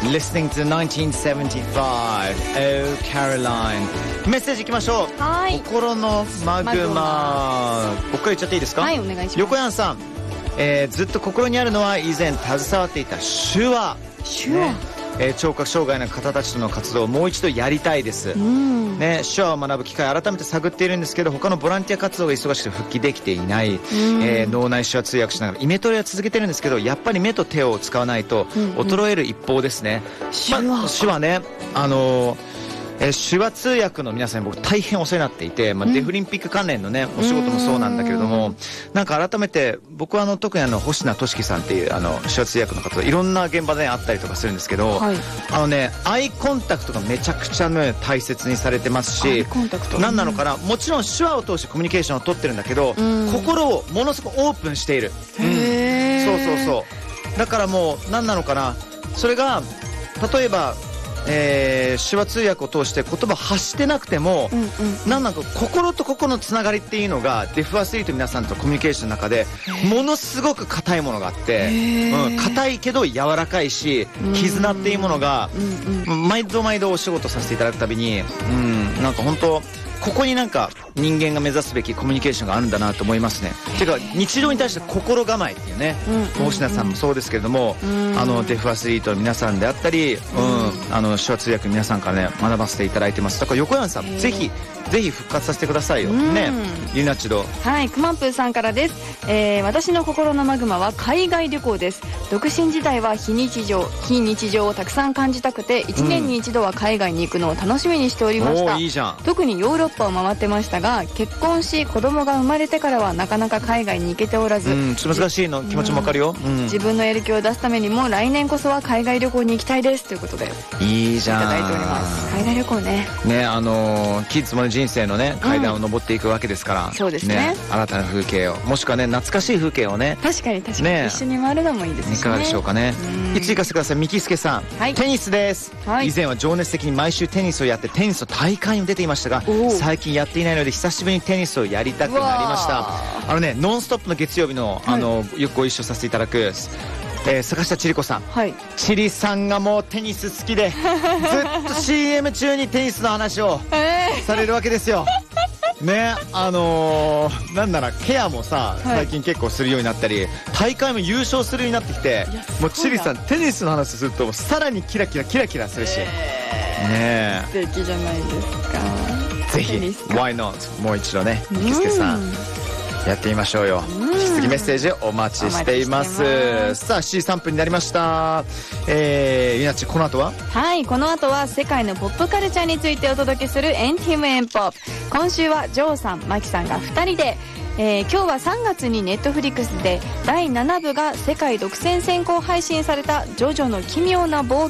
listening to 1975 Oh Caroline メッセージいきましょう。 はい、 心のマグマ。僕から言っちゃっていいですか？ はい、お願いします。 横山さん、ずっと心にあるのは以前携わっていた手話、聴覚障害の方たちとの活動をもう一度やりたいです、ね、手話を学ぶ機会改めて探っているんですけど、他のボランティア活動が忙しくて復帰できていない、脳内手話通訳しながらイメトレは続けてるんですけど、やっぱり目と手を使わないと衰える一方ですね。手話ね、手話通訳の皆さんに僕大変お世話になっていて、デフリンピック関連のねお仕事もそうなんだけれども、なんか改めて僕は特に星名俊樹さんっていう手話通訳の方といろんな現場で会ったりとかするんですけど、アイコンタクトがめちゃくちゃね大切にされてますし、何なのかな、もちろん手話を通してコミュニケーションを取ってるんだけど、心をものすごくオープンしている。そうだからもう何なのかな、それが例えば手話通訳を通して言葉を発してなくても、なんか心と心のつながりっていうのがデフアスリート皆さんとコミュニケーションの中でものすごく硬いものがあって、硬いけど柔らかいし、絆っていうものが毎度毎度お仕事させていただくたびに、なんか本当ここになんか人間が目指すべきコミュニケーションがあるんだなと思いますね。ていうか日常に対して心構えっていうね、星名さんもそうですけれども、デフアスリートの皆さんであったり、手話通訳の皆さんからね学ばせていただいてます。だから横山さん、ぜひ復活させてくださいよね。ユナチド。 はい、クマンプーさんからです。私の心のマグマは海外旅行です。独身時代は非日常をたくさん感じたくて、1年に一度は海外に行くのを楽しみにしておりました。 いいじゃん。 特にヨーロッパを回ってましたが、結婚し子供が生まれてからはなかなか海外に行けておらず、 ちょっと難しいの気持ちもわかるよ。 自分のやる気を出すためにも来年こそは海外旅行に行きたいですということでいいじゃん、 いただいております。海外旅行ね、 キッズも人生のね階段を上っていくわけですから、 そうですね、 新たな風景を、もしくはね懐かしい風景をね、 確かに一緒に回るのもいいですしね。 いかがでしょうかね。いつ行かせてください。ミキスケさん、テニスです。以前は情熱的に毎週テニスをやってテニスの大会にも出ていましたが、最近やっていないので久しぶりにテニスをやりたくなりました。ノンストップの月曜日のよくご一緒させていただく坂下千里子さん、千里さんがもうテニス好きでずっと CM 中にテニスの話をされるわけですよ。ね、なんならケアもさ、最近結構するようになったり、大会も優勝するようになってきて、もう千里さんテニスの話するとさらにキラキラするし、ね、 素敵じゃないですか。 ぜひ Why not もう一度ね、ミキスケさんやってみましょうよ。引き続きメッセージをお待ちしています。さあ7時3分になりました。ゆなち、この後はこの後は世界のポップカルチャーについてお届けするエンティムエンポップ。今週はジョーさん、マキさんが2人で、今日は3月にネットフリックスで第7部が世界独占先行配信されたジョジョの奇妙な冒険